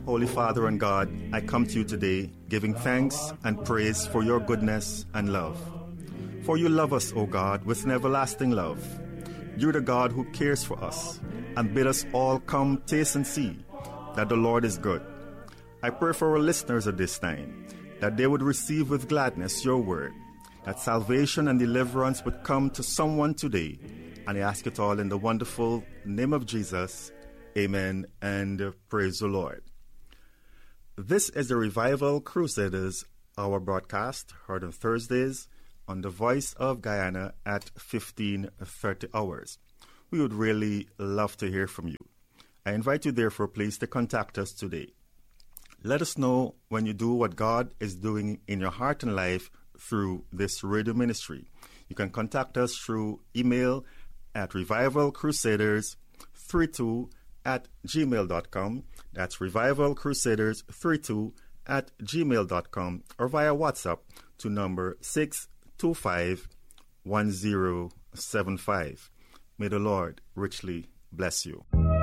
Holy Father and God, I come to you today giving thanks and praise for your goodness and love. For you love us, O God, with an everlasting love. You're the God who cares for us and bid us all come taste and see that the Lord is good. I pray for our listeners at this time, that they would receive with gladness your word, that salvation and deliverance would come to someone today. And I ask it all in the wonderful name of Jesus. Amen and praise the Lord. This is the Revival Crusaders, our broadcast, heard on Thursdays on the Voice of Guyana at 15:30 hours. We would really love to hear from you. I invite you therefore please to contact us today. Let us know when you do what God is doing in your heart and life through this radio ministry. You can contact us through email at revivalcrusaders32@gmail.com. That's revivalcrusaders32@gmail.com, or via WhatsApp to number 625-1075. May the Lord richly bless you.